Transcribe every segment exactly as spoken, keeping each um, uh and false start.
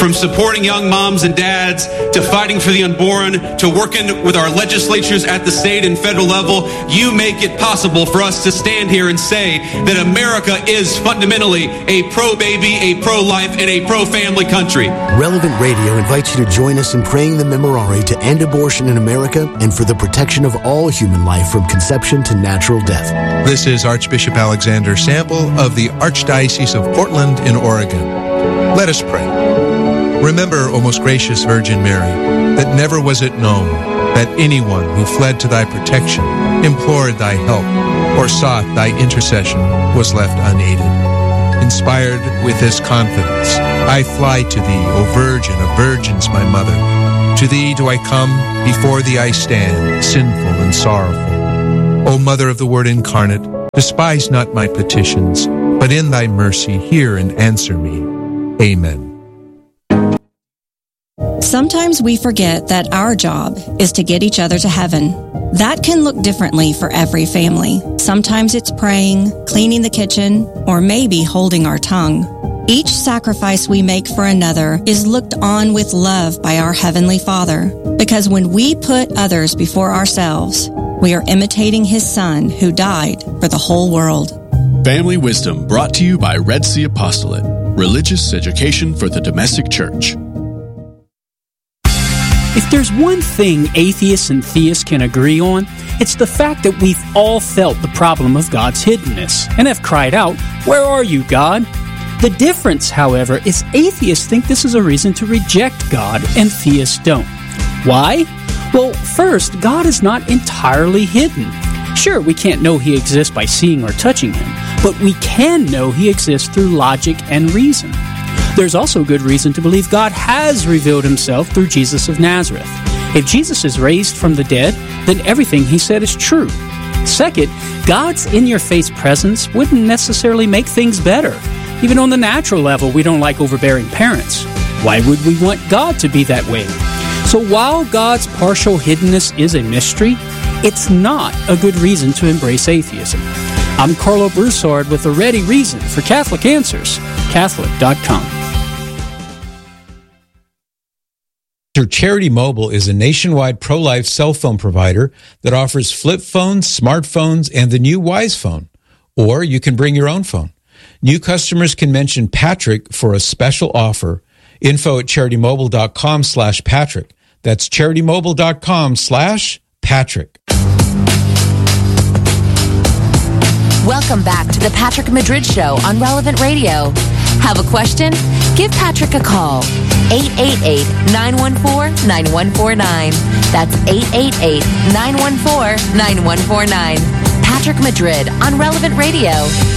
From supporting young moms and dads, to fighting for the unborn, to working with our legislatures at the state and federal level, you make it possible for us to stand here and say that America is fundamentally a pro-baby, a pro-life, and a pro-family country. Relevant Radio invites you to join us in praying the Memorare to end abortion in America and for the protection of all human life from conception to natural death. This is Archbishop Alexander Sample of the Archdiocese of Portland in Oregon. Let us pray. Remember, O most gracious Virgin Mary, that never was it known that anyone who fled to thy protection, implored thy help, or sought thy intercession was left unaided. Inspired with this confidence, I fly to thee, O Virgin of Virgins, my Mother. To thee do I come, before thee I stand, sinful and sorrowful. O Mother of the Word incarnate, despise not my petitions, but in thy mercy hear and answer me. Amen. Sometimes we forget that our job is to get each other to heaven. That can look differently for every family. Sometimes it's praying, cleaning the kitchen, or maybe holding our tongue. Each sacrifice we make for another is looked on with love by our Heavenly Father, because when we put others before ourselves, we are imitating His Son who died for the whole world. Family Wisdom, brought to you by Red Sea Apostolate, religious education for the domestic church. If there's one thing atheists and theists can agree on, it's the fact that we've all felt the problem of God's hiddenness and have cried out, "Where are you, God?" The difference, however, is atheists think this is a reason to reject God and theists don't. Why? Well, first, God is not entirely hidden. Sure, we can't know He exists by seeing or touching Him, but we can know He exists through logic and reason. There's also good reason to believe God has revealed Himself through Jesus of Nazareth. If Jesus is raised from the dead, then everything He said is true. Second, God's in-your-face presence wouldn't necessarily make things better. Even on the natural level, we don't like overbearing parents. Why would we want God to be that way? So while God's partial hiddenness is a mystery, it's not a good reason to embrace atheism. I'm Carlo Broussard with a ready reason for Catholic Answers, Catholic dot com. Charity Mobile is a nationwide pro-life cell phone provider that offers flip phones, smartphones, and the new Wise Phone. Or you can bring your own phone. New customers can mention Patrick for a special offer. Info at CharityMobile.com slash Patrick. That's CharityMobile.com slash Patrick. Welcome back to the Patrick Madrid Show on Relevant Radio. Have a question? Give Patrick a call. eight eight eight, nine one four, nine one four nine. That's eight eight eight, nine one four, nine one four nine. Patrick Madrid on Relevant Radio.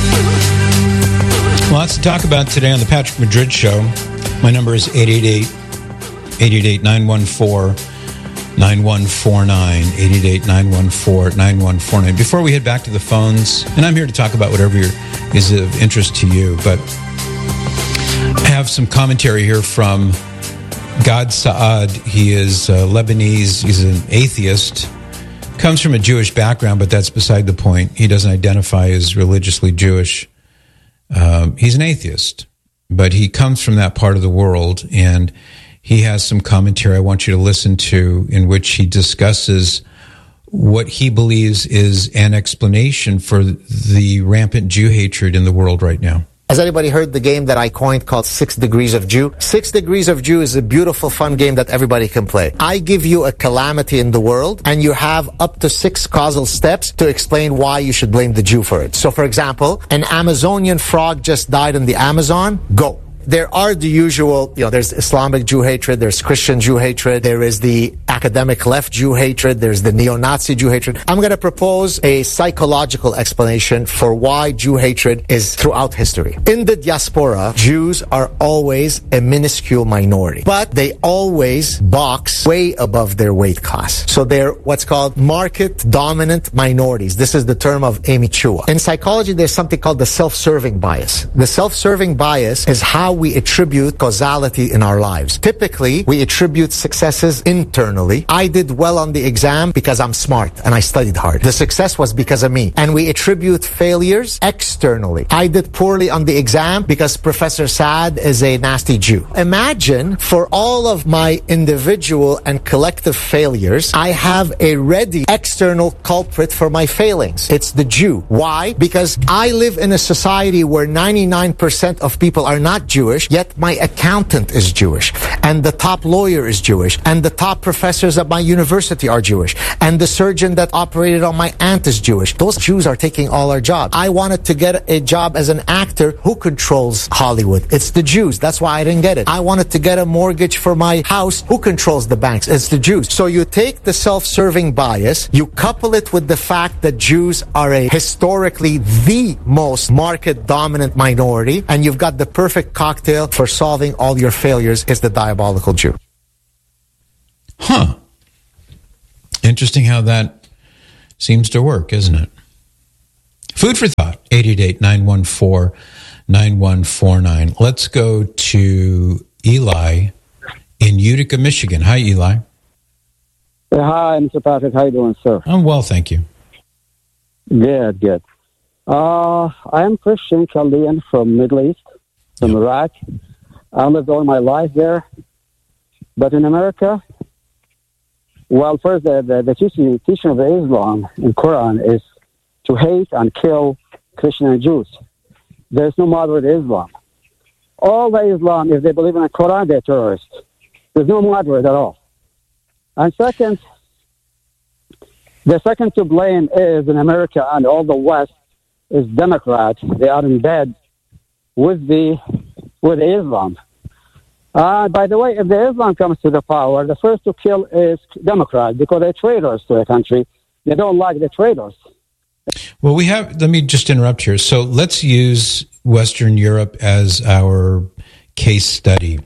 Lots to talk about today on the Patrick Madrid Show. My number is eight eight eight, eight eight eight, nine one four, nine one four nine. eight eight eight, nine one four, nine one four nine. Before we head back to the phones, and I'm here to talk about whatever is of interest to you, but I have some commentary here from Gad Saad. He is uh, Lebanese. He's an atheist. Comes from a Jewish background, but that's beside the point. He doesn't identify as religiously Jewish. Um, he's an atheist, but he comes from that part of the world, and he has some commentary I want you to listen to in which he discusses what he believes is an explanation for the rampant Jew hatred in the world right now. Has anybody heard the game that I coined called Six Degrees of Jew? Six Degrees of Jew is a beautiful, fun game that everybody can play. I give you a calamity in the world, and you have up to six causal steps to explain why you should blame the Jew for it. So, for example, an Amazonian frog just died in the Amazon. Go. There are the usual, you know, there's Islamic Jew hatred, there's Christian Jew hatred, there is the academic left Jew hatred, there's the neo-Nazi Jew hatred. I'm going to propose a psychological explanation for why Jew hatred is throughout history. In the diaspora, Jews are always a minuscule minority, but they always box way above their weight class. So they're what's called market-dominant minorities. This is the term of Amy Chua. In psychology, there's something called the self-serving bias. The self-serving bias is how how we attribute causality in our lives. Typically, we attribute successes internally. I did well on the exam because I'm smart and I studied hard. The success was because of me. And we attribute failures externally. I did poorly on the exam because Professor Saad is a nasty Jew. Imagine for all of my individual and collective failures, I have a ready external culprit for my failings. It's the Jew. Why? Because I live in a society where ninety-nine percent of people are not Jewish, yet my accountant is Jewish, and the top lawyer is Jewish, and the top professors at my university are Jewish, and the surgeon that operated on my aunt is Jewish. Those Jews are taking all our jobs. I wanted to get a job as an actor. Who controls Hollywood? It's the Jews. That's why I didn't get it. I wanted to get a mortgage for my house. Who controls the banks? It's the Jews. So you take the self-serving bias, you couple it with the fact that Jews are a historically the most market-dominant minority, and you've got the perfect cocktail for solving all your failures is the diabolical Jew. Huh. Interesting how that seems to work, isn't it? Food for thought, eight eight eight, nine one four, nine one four nine. Let's go to Eli in Utica, Michigan. Hi, Eli. Hi, Mister Patrick. How you doing, sir? I'm well, thank you. Good, good. Uh, I am Christian Chaldean from Middle East, from yep. Iraq. I lived all my life there. But in America, well, first, the, the, the teaching, teaching of the Islam in Quran is to hate and kill Christian and Jews. There's no moderate Islam. All the Islam, if they believe in the Quran, they're terrorists. There's no moderate at all. And second, the second to blame is in America and all the West is Democrats. They are in bed with the with Islam. Uh, by the way, if the Islam comes to the power, the first to kill is Democrats because they're traitors to the country. They don't like the traitors. Well, we have, let me just interrupt here. So let's use Western Europe as our case study.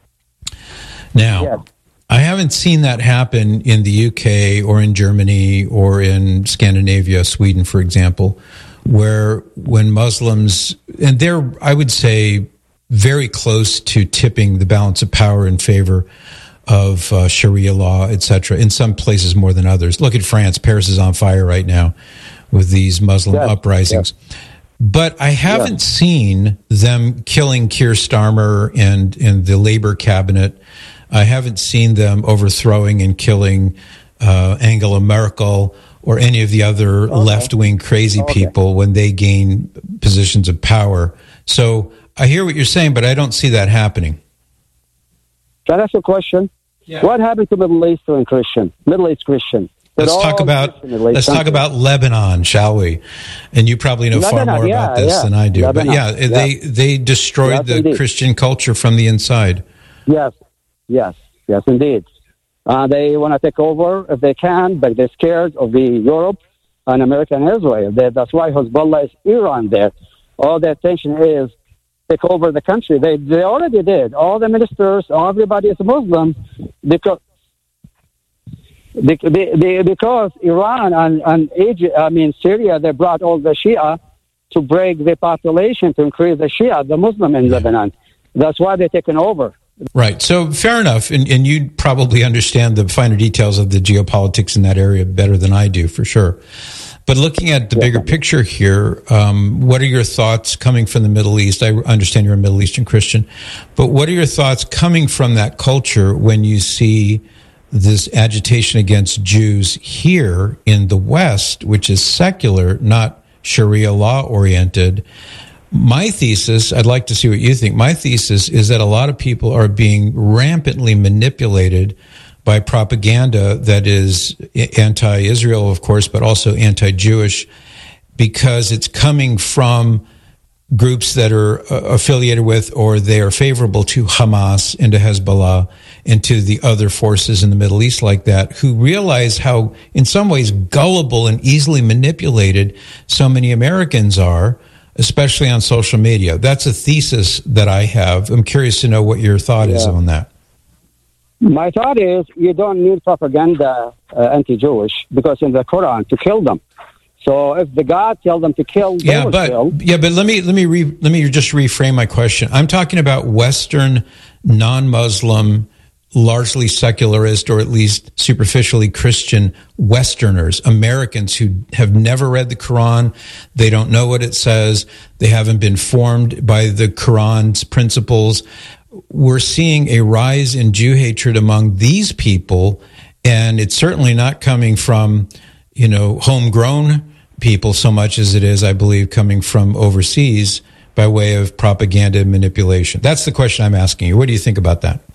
Now, yes. I haven't seen that happen in the U K or in Germany or in Scandinavia, Sweden, for example, where when Muslims, and they're, I would say, very close to tipping the balance of power in favor of uh, Sharia law, et cetera, in some places more than others. Look at France. Paris is on fire right now with these Muslim yes. uprisings. Yes. But I haven't yes. seen them killing Keir Starmer and, and the Labour cabinet. I haven't seen them overthrowing and killing uh, Angela Merkel or any of the other okay. left-wing crazy okay. people when they gain positions of power. So I hear what you're saying, but I don't see that happening. Can I ask a question? Yeah. What happened to Middle Eastern Christian, Middle East Christian? Let's talk about let's talk about Lebanon, shall we? And you probably know Lebanon, far more yeah, about this yeah. than I do. Lebanon, but yeah, yeah, they they destroyed yes, the indeed. Christian culture from the inside. Yes, yes, yes, indeed. Uh, they want to take over if they can, but they're scared of the Europe and America and Israel. They, that's why Hezbollah is Iran there. All their attention is take over the country. They they already did. All the ministers, everybody is Muslim because. Because Iran and, and Egypt, I mean Syria, they brought all the Shia to break the population, to increase the Shia, the Muslim in Lebanon. That's why they're taking over. Right. So fair enough. And, and you probably understand the finer details of the geopolitics in that area better than I do, for sure. But looking at the bigger picture here, um, what are your thoughts coming from the Middle East? I understand you're a Middle Eastern Christian, but what are your thoughts coming from that culture when you see this agitation against Jews here in the West, which is secular, not Sharia law oriented? My thesis, I'd like to see what you think. My thesis is that a lot of people are being rampantly manipulated by propaganda that is anti-Israel, of course, but also anti-Jewish, because it's coming from groups that are uh, affiliated with or they are favorable to Hamas and to Hezbollah and to the other forces in the Middle East like that, who realize how, in some ways, gullible and easily manipulated so many Americans are, especially on social media. That's a thesis that I have. I'm curious to know what your thought yeah. is on that. My thought is you don't need propaganda uh, anti-Jewish because in the Quran to kill them. So if the God tells them to kill, they Yeah, will but kill. yeah, but let me let me re, let me just reframe my question. I'm talking about Western, non-Muslim, largely secularist, or at least superficially Christian Westerners, Americans who have never read the Quran. They don't know what it says. They haven't been formed by the Quran's principles. We're seeing a rise in Jew hatred among these people, and it's certainly not coming from, you know, homegrown people so much as it is, I believe, coming from overseas by way of propaganda and manipulation. That's the question I'm asking you. What do you think about that?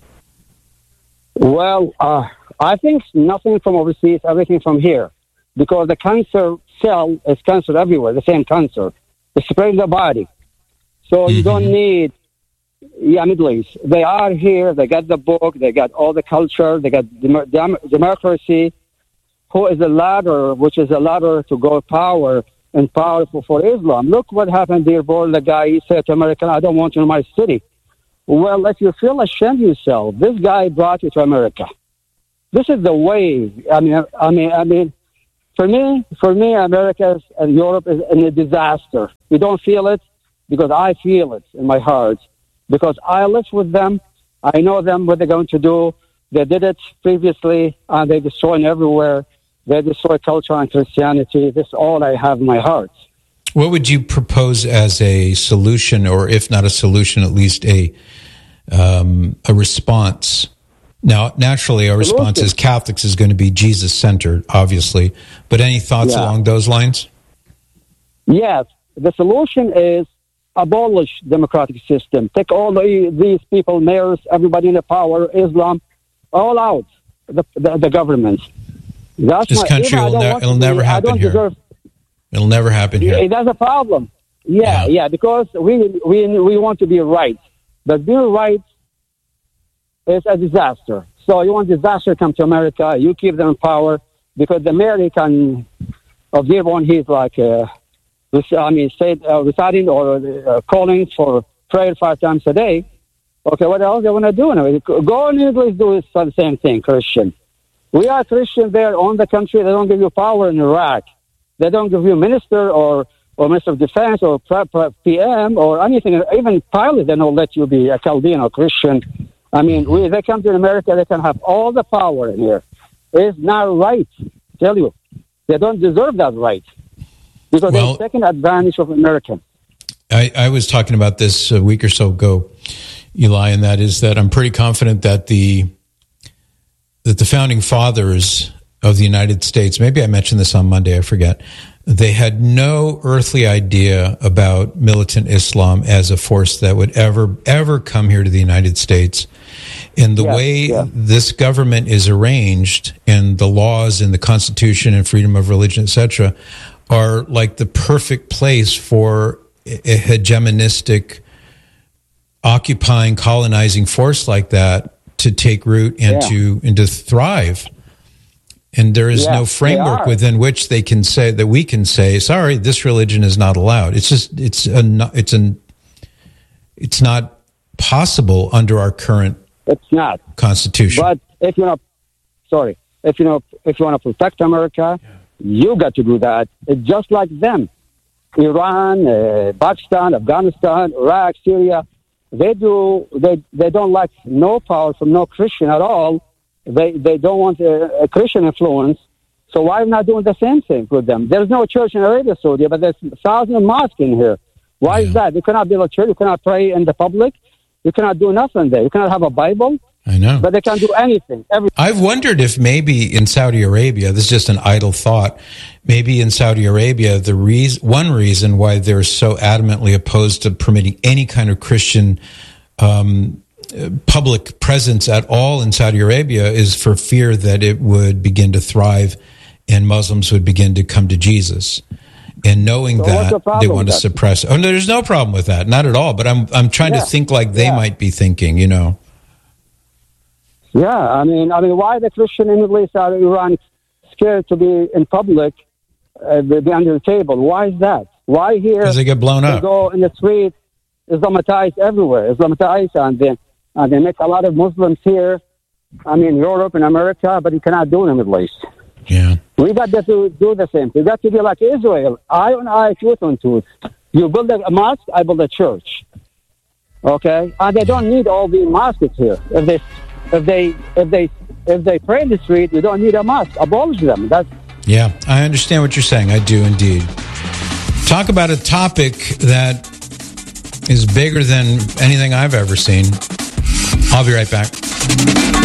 Well, uh, I think nothing from overseas, everything from here. Because the cancer cell is cancer everywhere, the same cancer. It's spreading the body. So mm-hmm. you don't need, yeah, Middle East. They are here, they got the book, they got all the culture, they got dem- dem- democracy. Who is a ladder, which is a ladder to go power and powerful for Islam. Look what happened here, boy. The guy, he said to America, I don't want you in my city. Well, if you feel ashamed of yourself, this guy brought you to America. This is the way. I mean, I mean, I mean, for me, for me, America and Europe is in a disaster. You don't feel it because I feel it in my heart. Because I live with them. I know them, what they're going to do. They did it previously, and they destroy everywhere. They destroy culture and Christianity. This is all I have in my heart. What would you propose as a solution, or if not a solution, at least a um, a response? Now, naturally, our response as Catholics is going to be Jesus-centered, obviously. But any thoughts yeah. along those lines? Yes. The solution is abolish democratic system. Take all the, these people, mayors, everybody in the power, Islam, all out, the, the, the government. That's this my, country will ne- it'll never be, happen here. Deserve, it'll never happen here. That's a problem. Yeah, yeah, yeah, because we we we want to be right. But being right is a disaster. So you want disaster to come to America, you keep them in power, because the American of Dearborn, he's like, uh, I mean, say, uh, reciting or uh, calling for prayer five times a day. Okay, what else they want to do? Go in English, do the same thing, Christian. We are Christian there on the country. They don't give you power in Iraq. They don't give you minister or, or minister of defense or P M or anything. Even pilot, they don't let you be a Chaldean or Christian. I mean, we, they come to America, they can have all the power in here. It's not right, I tell you. They don't deserve that right. Because well, they're taking advantage of Americans. I, I was talking about this a week or so ago, Eli, and that is that I'm pretty confident that the that the founding fathers of the United States, maybe I mentioned this on Monday, I forget, they had no earthly idea about militant Islam as a force that would ever, ever come here to the United States. And the yeah, way yeah. this government is arranged, and the laws and the Constitution and freedom of religion, et cetera, are like the perfect place for a hegemonistic, occupying, colonizing force like that to take root and yeah. to and to thrive. And there is yeah, no framework within which they can say that we can say, sorry, this religion is not allowed. It's just it's a it's an it's not possible under our current it's not constitution. But if you know, sorry, if you know, if you want to protect America, yeah. you got to do that. It's just like them, Iran, uh, Pakistan, Afghanistan, Iraq, Syria. They do. They they don't like no power from no Christian at all. They they don't want a, a Christian influence. So why not doing the same thing with them? There's no church in Arabia Saudi, but there's thousands of mosques in here. Why yeah. is that? You cannot build a church. You cannot pray in the public. You cannot do nothing there. You cannot have a Bible. I know. But they can't do anything. Every- I've wondered if maybe in Saudi Arabia, this is just an idle thought, maybe in Saudi Arabia, the reason, one reason why they're so adamantly opposed to permitting any kind of Christian um, public presence at all in Saudi Arabia is for fear that it would begin to thrive and Muslims would begin to come to Jesus. And knowing so that, the they want to suppress. Oh, no, there's no problem with that. Not at all. But I'm I'm trying yeah. to think like they yeah. might be thinking, you know. Yeah, I mean, I mean, why the Christian in the Middle East are Iran scared to be in public, uh, be under the table? Why is that? Why here? Because they get blown up. They go in the street, Islamatized everywhere, Islamatized, and they, and they make a lot of Muslims here. I mean, Europe and America, but you cannot do it in the Middle East. Yeah. We We got to do the same. We got to be like Israel, eye on eye, tooth on tooth. You build a mosque, I build a church. Okay, and they don't need all the mosques here. If they, if they, if they, if they pray in the street, you don't need a mosque. Abolish them. That's yeah. I understand what you're saying. I do indeed. Talk about a topic that is bigger than anything I've ever seen. I'll be right back.